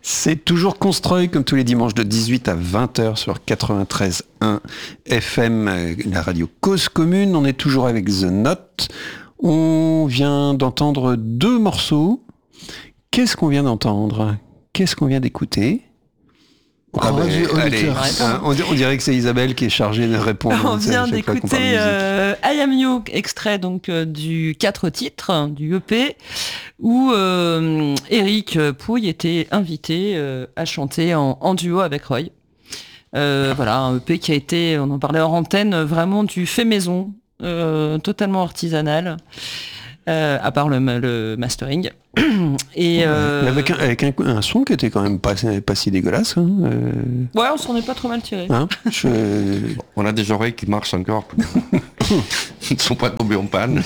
C'est toujours Construit comme tous les dimanches de 18 à 20h sur 93.1 FM, la radio Cause Commune. On est toujours avec The Note. On vient d'entendre 2 morceaux. Qu'est-ce qu'on vient d'entendre ? Qu'est-ce qu'on vient d'écouter ? Allez, on dirait que c'est Isabelle qui est chargée de répondre. On vient d'écouter I Am You, extrait donc du 4 titres du EP, où Eric Pouille était invité à chanter en duo avec Roy. Voilà, un EP qui a été, on en parlait hors antenne, vraiment du fait maison, totalement artisanal. À part le mastering. Et avec un son qui était quand même pas si dégueulasse. Hein, Ouais, on s'en est pas trop mal tiré. Hein On a des oreilles qui marchent encore. Ils ne sont pas tombés en panne.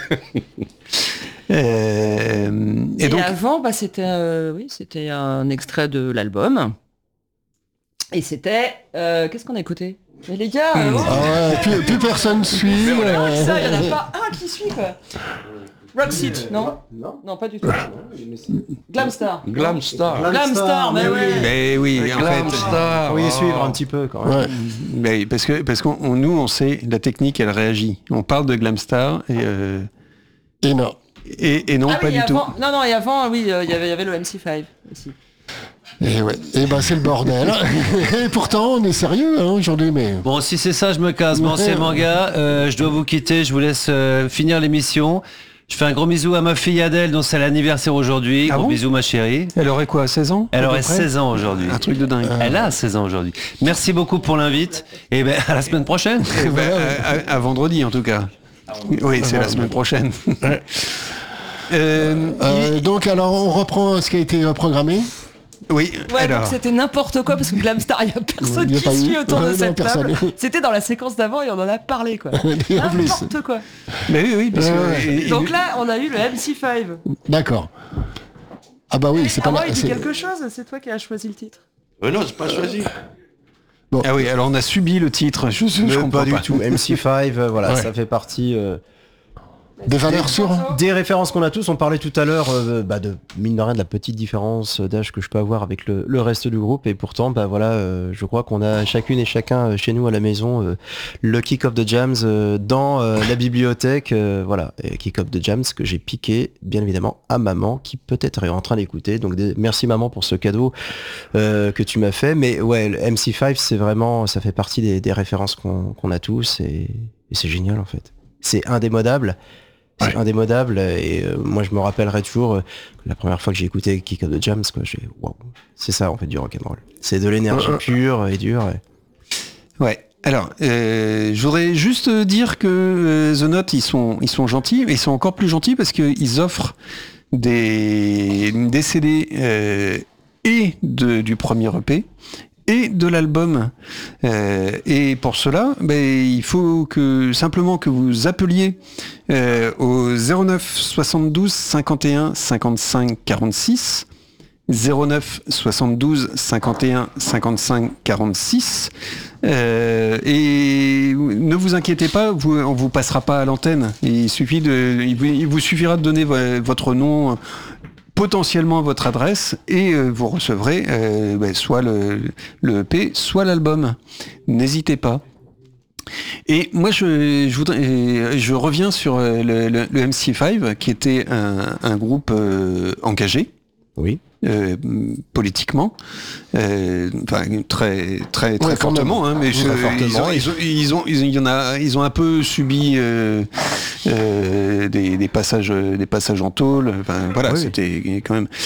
Et donc avant, c'était un extrait de l'album. Et c'était... qu'est-ce qu'on a écouté ? Mais les gars... plus personne suit. Il n'y en a pas un qui suit, quoi. Roxit, non, pas du tout. Glamstar, mais oui. Mais oui, en fait, faut y suivre un petit peu quand même. Ouais. Mais parce qu'on nous on sait la technique, elle réagit. On parle de Glamstar et non. Et non, pas du tout. Non, et avant, oui, il y avait le MC5 aussi. Et ouais, et c'est le bordel. Et pourtant, on est sérieux aujourd'hui, mais... Bon, si c'est ça, je me casse. Bon, c'est manga. Je dois vous quitter. Je vous laisse finir l'émission. Je fais un gros bisou à ma fille Adèle, dont c'est l'anniversaire aujourd'hui. Gros bisous, ma chérie. Elle aurait quoi, 16 ans ? Elle aurait 16 ans aujourd'hui. Un truc de dingue. Elle a 16 ans aujourd'hui. Merci beaucoup pour l'invite. Et à la semaine prochaine. À vendredi, en tout cas. Oui, c'est la semaine prochaine. Donc, alors, on reprend ce qui a été programmé. Oui, ouais, donc c'était n'importe quoi parce que Glamstar, il n'y a personne qui suit autour de cette table. C'était dans la séquence d'avant et on en a parlé, quoi. N'importe quoi. Mais oui, parce que... Donc là, on a eu le MC5. D'accord. Ah bah oui, c'est pas mal. Il dit quelque chose, c'est toi qui as choisi le titre. Non, c'est pas choisi. Bon. Ah oui, alors on a subi le titre, je comprends pas du tout. MC5, voilà, ça fait partie... Des valeurs sûres. Des références qu'on a tous. On parlait tout à l'heure de mine de rien de la petite différence d'âge que je peux avoir avec le reste du groupe, et pourtant je crois qu'on a chacune et chacun chez nous à la maison le Kick of the Jams dans la bibliothèque, et Kick of the Jams que j'ai piqué bien évidemment à maman qui peut-être est en train d'écouter, donc merci maman pour ce cadeau que tu m'as fait. Mais ouais, le MC5 c'est vraiment, ça fait partie des références qu'on a tous, et c'est génial en fait, c'est indémodable. C'est indémodable, et moi je me rappellerai toujours la première fois que j'ai écouté Kick of the Jams, quoi, wow, c'est ça en fait du rock'n'roll. C'est de l'énergie pure et dure. Ouais. Alors, je voudrais juste dire que The Note, ils sont gentils, mais ils sont encore plus gentils parce qu'ils offrent des CD et du premier EP et de l'album. Et pour cela, il faut simplement que vous appeliez au 09 72 51 55 46, 09 72 51 55 46, et ne vous inquiétez pas, on vous passera pas à l'antenne. Il vous suffira de donner votre nom, potentiellement votre adresse, et vous recevrez soit le EP, soit l'album. N'hésitez pas. Et moi, je reviens sur le MC5, qui était un groupe engagé. Oui. Politiquement, très fortement, hein, mais ils ont un peu subi des passages en tôle. C'était quand même.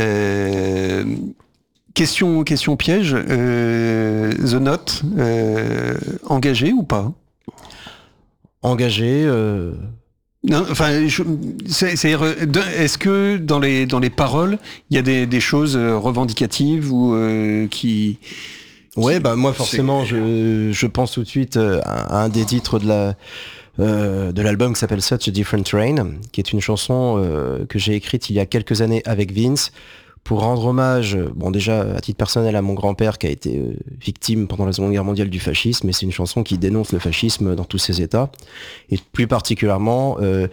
Question piège. The Note, engagé ou pas ? Engagé. Non, est-ce que dans les paroles, il y a des choses revendicatives ou qui... Ouais, moi forcément, je pense tout de suite à un des titres de l'album qui s'appelle Such a Different Train, qui est une chanson que j'ai écrite il y a quelques années avec Vince, pour rendre hommage, déjà à titre personnel, à mon grand-père qui a été victime pendant la Seconde Guerre mondiale du fascisme, et c'est une chanson qui dénonce le fascisme dans tous ses états, et plus particulièrement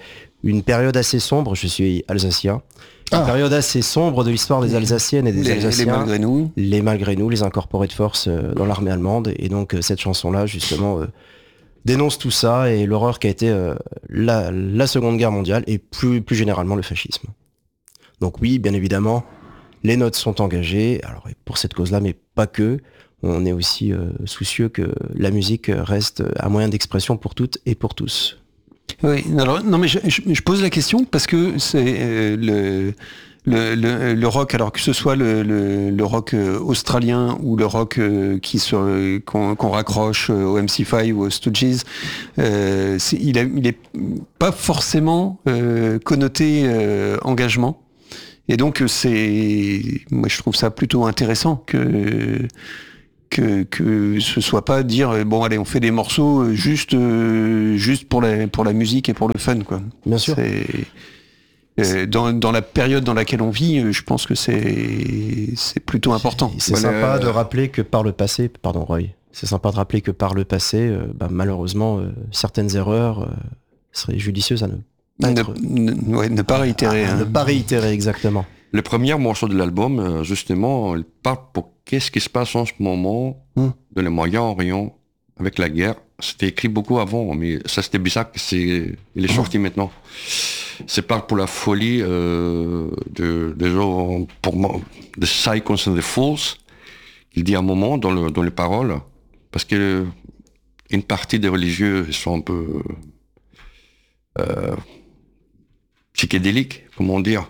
une période assez sombre. Je suis alsacien. Une période assez sombre de l'histoire des Alsaciennes et des Alsaciens. Les malgré nous, les incorporés de force dans l'armée allemande. Et donc cette chanson-là, justement, dénonce tout ça et l'horreur qui a été la Seconde Guerre mondiale et plus généralement le fascisme. Donc oui, bien évidemment, les notes sont engagées, alors pour cette cause-là, mais pas que. On est aussi soucieux que la musique reste un moyen d'expression pour toutes et pour tous. Oui, alors, non mais je pose la question parce que c'est le rock, alors que ce soit le rock australien ou le rock qu'on raccroche au MC5 ou aux Stooges, il est pas forcément connoté engagement. Et donc moi je trouve ça plutôt intéressant que ce soit pas dire bon allez on fait des morceaux juste pour la musique et pour le fun quoi. Bien sûr. Dans la période dans laquelle on vit, je pense que c'est plutôt important. C'est sympa de rappeler que par le passé, pardon Roy, c'est sympa de rappeler que par le passé, malheureusement certaines erreurs seraient judicieuses à ne pas réitérer. Ne pas réitérer exactement. Le premier morceau de l'album, justement, il parle pour qu'est-ce qui se passe en ce moment dans le Moyen-Orient avec la guerre. C'était écrit beaucoup avant, mais ça c'était bizarre il est sorti maintenant. C'est parle pour la folie des gens, pour moi, the psychos and the fools. Il dit à un moment dans les paroles, parce que une partie des religieux sont un peu psychédéliques, comment dire.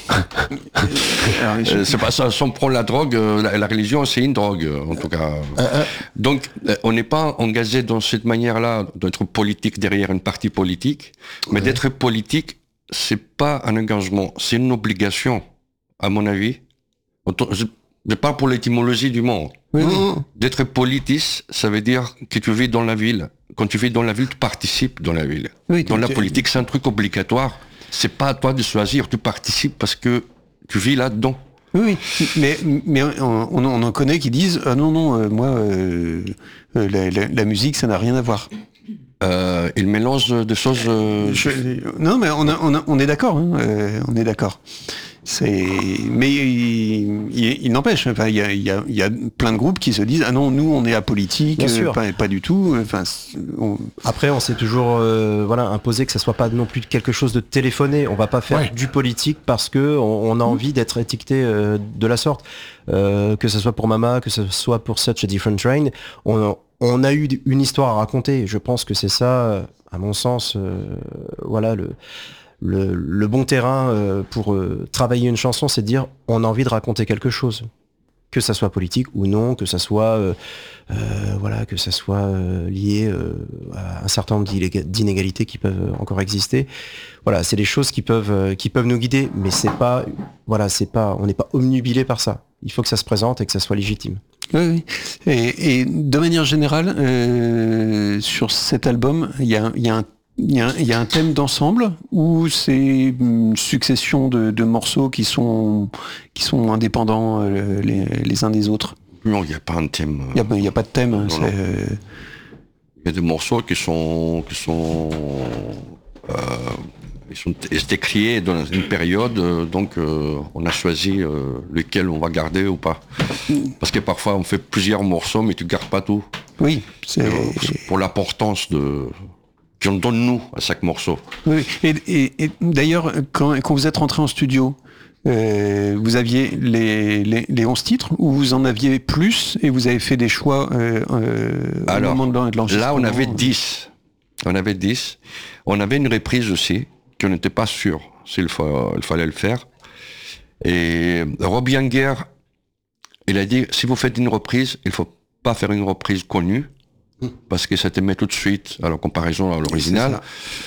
C'est pas ça, si on prend la drogue, la religion c'est une drogue en tout cas. Donc on n'est pas engagé dans cette manière-là d'être politique derrière une partie politique, mais d'être politique, c'est pas un engagement, c'est une obligation, à mon avis. Je parle pour l'étymologie du mot. Oui. D'être politiste, ça veut dire que tu vis dans la ville. Quand tu vis dans la ville, tu participes dans la ville. Oui, dans la politique, c'est un truc obligatoire. C'est pas à toi de choisir, tu participes parce que tu vis là-dedans. Oui, mais on en connaît qui disent ah non, moi la musique ça n'a rien à voir. Ils mélangent des choses. Non, mais on est d'accord, hein, on est d'accord. Mais il n'empêche, enfin, il y a plein de groupes qui se disent ah non, nous on est apolitique, pas du tout. Enfin, après on s'est toujours imposé que ça soit pas non plus quelque chose de téléphoné. On va pas faire du politique parce que on a envie d'être étiqueté de la sorte. Que ce soit pour Mama, que ce soit pour Such a Different Train, on a eu une histoire à raconter. Je pense que c'est ça, à mon sens, le bon terrain pour travailler une chanson, c'est de dire on a envie de raconter quelque chose, que ça soit politique ou non, que ça soit lié à un certain nombre d'inégalités qui peuvent encore exister. Voilà, c'est des choses qui peuvent nous guider, mais on n'est pas omnubilé par ça. Il faut que ça se présente et que ça soit légitime. Oui. Et de manière générale, sur cet album, il y a un thème d'ensemble ou c'est une succession de morceaux qui sont indépendants les uns des autres? Non, il n'y a pas un thème. Il n'y a pas de thème. Non. Il y a des morceaux qui sont créés dans une période, donc on a choisi lequel on va garder ou pas. Parce que parfois on fait plusieurs morceaux, mais tu gardes pas tout. Oui, c'est pour l'importance qu'on donne nous à chaque morceau. Oui, et d'ailleurs, quand vous êtes rentré en studio, vous aviez les 11 titres ou vous en aviez plus et vous avez fait des choix au moment de l'enregistrement? Là, on avait 10. On avait une reprise aussi, qu'on n'était pas sûr s'il fallait le faire. Et Rob Younger, il a dit, si vous faites une reprise, il ne faut pas faire une reprise connue, parce que ça te met tout de suite à la comparaison à l'original.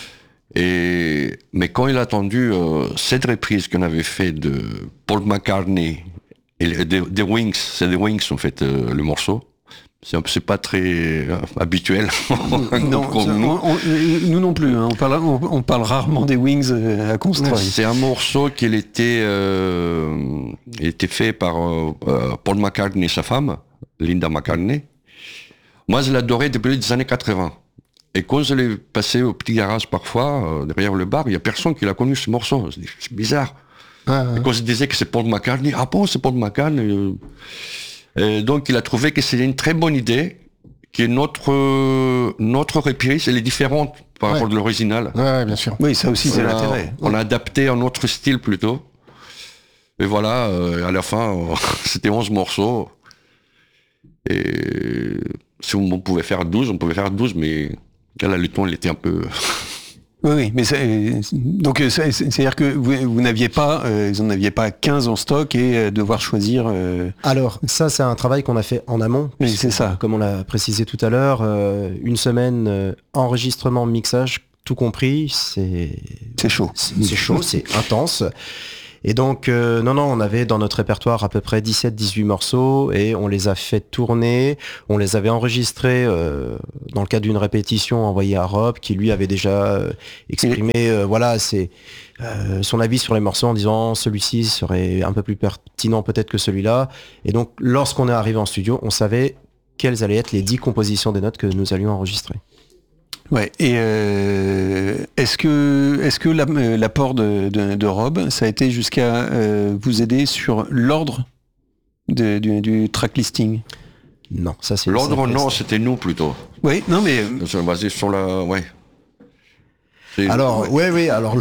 Mais quand il a entendu cette reprise qu'on avait fait de Paul McCartney et des Wings, c'est des Wings en fait le morceau. C'est pas très habituel. Non, nous non plus. Hein. On parle rarement des Wings à Construire. C'est un morceau qui était fait par Paul McCartney et sa femme, Linda McCartney. Moi, je l'adorais depuis les années 80. Et quand je l'ai passé au petit garage parfois, derrière le bar, il y a personne qui l'a connu ce morceau. Je dis, c'est bizarre. Et quand je disais que c'est Paul McCartney, ah bon, c'est Paul McCartney. Et donc il a trouvé que c'était une très bonne idée, que notre reprise, elle est différente par rapport à l'original. Ouais, bien sûr. Oui, ça aussi, c'est l'intérêt. On a adapté un autre style plutôt. Et voilà, à la fin, c'était 11 morceaux. Et si on pouvait faire 12, on pouvait faire 12, mais là, le ton, il était un peu... Oui, mais donc c'est-à-dire que vous n'aviez pas, vous n'en aviez pas 15 en stock et devoir choisir. Alors ça, c'est un travail qu'on a fait en amont. Oui, c'est ça. Comme on l'a précisé tout à l'heure, une semaine enregistrement, mixage, tout compris, c'est chaud. C'est chaud, c'est intense. Et donc, non, on avait dans notre répertoire à peu près 17-18 morceaux et on les a fait tourner, on les avait enregistrés dans le cadre d'une répétition envoyée à Rob, qui lui avait déjà exprimé son avis sur les morceaux en disant celui-ci serait un peu plus pertinent peut-être que celui-là. Et donc, lorsqu'on est arrivé en studio, on savait quelles allaient être les 10 compositions des notes que nous allions enregistrer. Ouais. Et est-ce que l'apport de Rob, ça a été jusqu'à vous aider sur l'ordre du track listing? Non, ça c'est l'ordre. Non, c'était nous plutôt. Oui, non mais basé sur la, ouais. Alors, oui. Alors,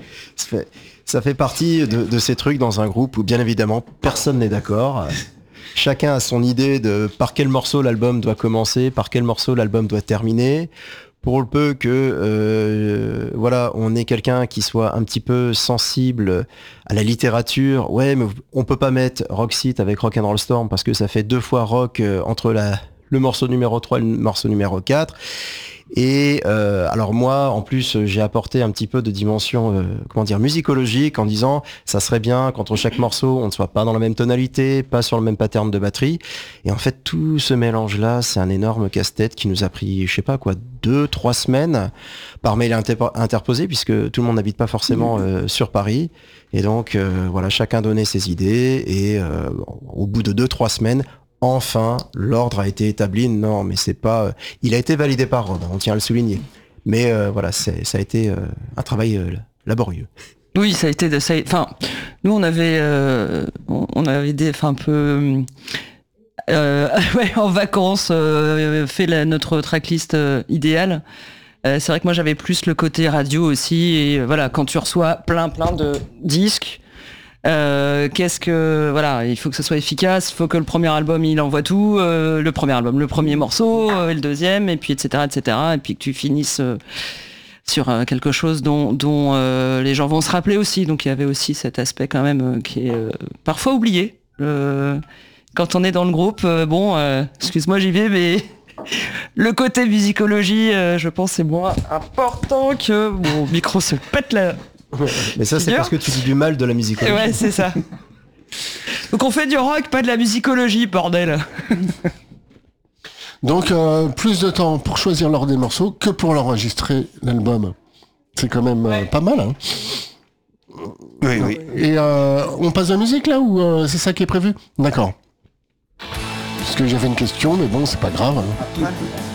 ça fait partie de ces trucs dans un groupe où bien évidemment personne n'est d'accord. Chacun a son idée de par quel morceau l'album doit commencer, par quel morceau l'album doit terminer. Pour le peu que on ait quelqu'un qui soit un petit peu sensible à la littérature, ouais, mais on peut pas mettre Roxit avec Rock and Roll Storm parce que ça fait 2 fois rock entre le morceau numéro 3 et le morceau numéro 4. Et alors moi, en plus, j'ai apporté un petit peu de dimension, musicologique, en disant, ça serait bien qu'entre chaque morceau, on ne soit pas dans la même tonalité, pas sur le même pattern de batterie. Et en fait, tout ce mélange-là, c'est un énorme casse-tête qui nous a pris, 2-3 semaines par mail interposé, puisque tout le monde n'habite pas forcément sur Paris. Et donc, chacun donnait ses idées. Et au bout de 2-3 semaines, enfin, l'ordre a été établi. Non, mais c'est pas... il a été validé par Rob, on tient à le souligner. Mais ça a été un travail laborieux. Oui, ça a été... nous, on avait un peu... en vacances, fait notre tracklist idéale. C'est vrai que moi, j'avais plus le côté radio aussi. Et quand tu reçois plein de disques... il faut que ce soit efficace, il faut que le premier album il envoie tout, le premier morceau, et le deuxième, et puis etc., et puis que tu finisses sur quelque chose dont les gens vont se rappeler aussi. Donc il y avait aussi cet aspect quand même qui est parfois oublié quand on est dans le groupe. Excuse-moi, j'y vais, mais le côté musicologie, je pense, c'est moins important que mon micro se pète là. Mais ça, c'est parce que tu dis du mal de la musicologie. Ouais, c'est ça. Donc on fait du rock, pas de la musicologie, bordel. Donc plus de temps pour choisir l'ordre des morceaux que pour l'enregistrer, l'album. C'est quand même pas mal. Hein. Oui. Et on passe à la musique là ou c'est ça qui est prévu? D'accord. Parce que j'avais une question, mais bon, c'est pas grave. Hein.